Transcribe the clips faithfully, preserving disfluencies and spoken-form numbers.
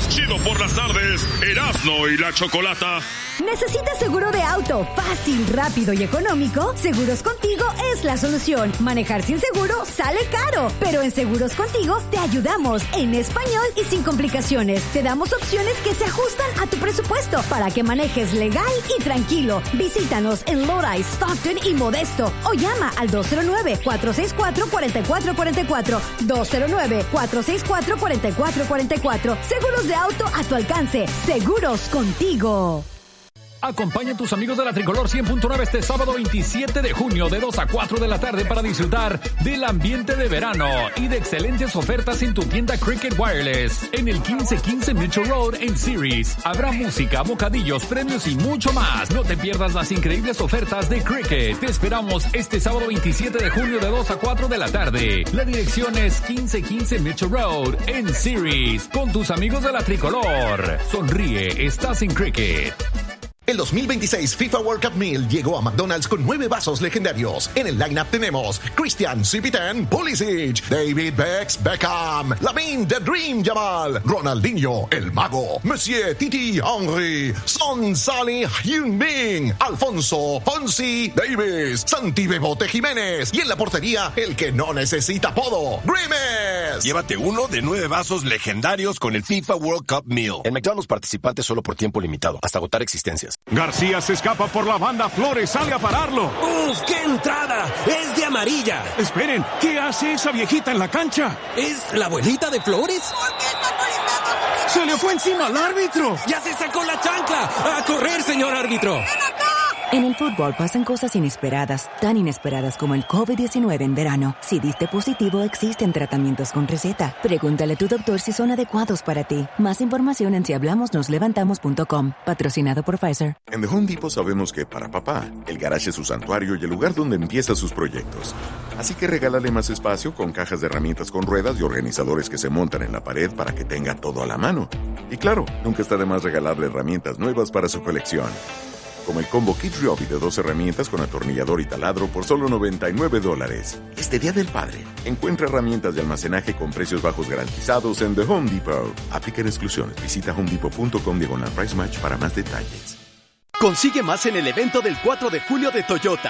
más chido por las tardes, Erasmo y la Chocolata. ¿Necesitas seguro de auto fácil, rápido y económico? Seguros Contigo es la solución. Manejar sin seguro sale caro, pero en Seguros Contigo te ayudamos en español y sin complicaciones. Te damos opciones que se ajustan a tu presupuesto para que manejes legal y tranquilo. Visítanos en Lodi, Stockton y Modesto o llama al dos cero nueve, cuatro seis cuatro, cuatro cuatro cuatro cuatro, dos cero nueve, cuatro seis cuatro, cuatro cuatro cuatro cuatro. Seguros de auto a tu alcance. Seguros Contigo. Acompaña a tus amigos de la Tricolor cien punto nueve este sábado veintisiete de junio de dos a cuatro de la tarde para disfrutar del ambiente de verano y de excelentes ofertas en tu tienda Cricket Wireless en el quince quince Mitchell Road en Ceres. Habrá música, bocadillos, premios y mucho más. No te pierdas las increíbles ofertas de Cricket. Te esperamos este sábado veintisiete de junio de dos a cuatro de la tarde. La dirección es quince quince Mitchell Road en Ceres con tus amigos de la Tricolor. Sonríe, estás en Cricket. El dos mil veintiséis FIFA World Cup Meal llegó a McDonald's con nueve vasos legendarios. En el lineup tenemos Christian Cipitan Pulisic, David Bex Beckham, Lamine The Dream Yamal, Ronaldinho El Mago, Monsieur Titi Henry, Son Salih Heung-min, Alfonso Fonsi Davis, Santi Bebote Jiménez y en la portería el que no necesita apodo, Grimes. Llévate uno de nueve vasos legendarios con el FIFA World Cup Meal. En McDonald's participantes solo por tiempo limitado, hasta agotar existencias. García se escapa por la banda, Flores sale a pararlo. ¡Uf, qué entrada! ¡Es de amarilla! Esperen, ¿qué hace esa viejita en la cancha? ¿Es la abuelita de Flores? ¿Por qué está molestando? ¡Se le fue encima al árbitro! ¡Ya se sacó la chancla! ¡A correr, señor árbitro! ¡Ven acá! En el fútbol pasan cosas inesperadas, tan inesperadas como el COVID diecinueve en verano. Si diste positivo, existen tratamientos con receta. Pregúntale a tu doctor si son adecuados para ti. Más información en si hablamos nos levantamos punto com. Patrocinado por Pfizer. En The Home Depot sabemos que para papá, el garage es su santuario y el lugar donde empieza sus proyectos. Así que regálale más espacio con cajas de herramientas con ruedas y organizadores que se montan en la pared para que tenga todo a la mano. Y claro, nunca está de más regalarle herramientas nuevas para su colección. Como el combo Kit Ryobi de dos herramientas con atornillador y taladro por solo noventa y nueve dólares. Este Día del Padre, encuentra herramientas de almacenaje con precios bajos garantizados en The Home Depot. Aplican exclusiones. Visita homedepot punto com diagonal price match para más detalles. Consigue más en el evento del cuatro de julio de Toyota.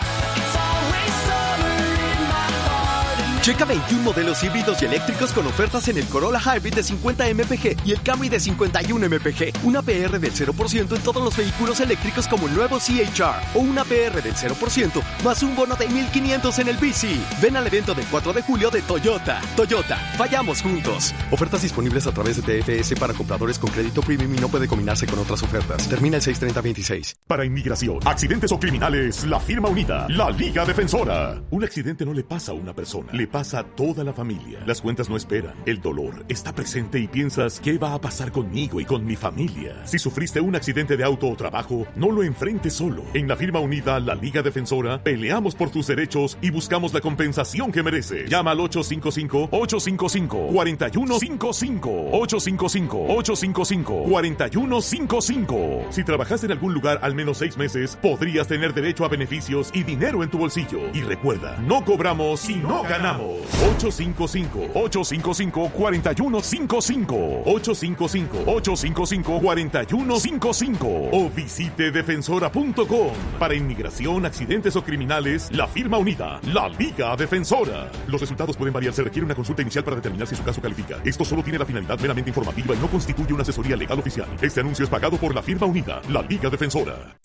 Checa veintiún modelos híbridos y eléctricos con ofertas en el Corolla Hybrid de cincuenta M P G y el Camry de cincuenta y uno M P G. Una P R del cero por ciento en todos los vehículos eléctricos como el nuevo C H R o una P R del cero por ciento más un bono de mil quinientos en el B C. Ven al evento del cuatro de julio de Toyota. Toyota, vayamos juntos. Ofertas disponibles a través de T F S para compradores con crédito premium y no puede combinarse con otras ofertas. Termina el seis treinta veintiséis. Para inmigración, accidentes o criminales, la firma unida, la Liga Defensora. Un accidente no le pasa a una persona, le pasa a toda la familia. Las cuentas no esperan. El dolor está presente y piensas, ¿qué va a pasar conmigo y con mi familia? Si sufriste un accidente de auto o trabajo, no lo enfrentes solo. En la firma unida, la Liga Defensora, peleamos por tus derechos y buscamos la compensación que merece. Llama al ocho cinco cinco, ocho cinco cinco, cuatro uno cinco cinco. ocho cinco cinco, ocho cinco cinco, cuatro uno cinco cinco. Si trabajaste en algún lugar al menos seis meses, podrías tener derecho a beneficios y dinero en tu bolsillo. Y recuerda, no cobramos si no ganamos. ocho cinco cinco, ocho cinco cinco, cuatro uno cinco cinco. ocho cinco cinco, ocho cinco cinco, cuatro uno cinco cinco. O visite defensora punto com. Para inmigración, accidentes o criminales, la firma unida, la Liga Defensora. Los resultados pueden variar. Se requiere una consulta inicial para determinar si su caso califica. Esto solo tiene la finalidad meramente informativa y no constituye una asesoría legal oficial. Este anuncio es pagado por la firma unida, la Liga Defensora.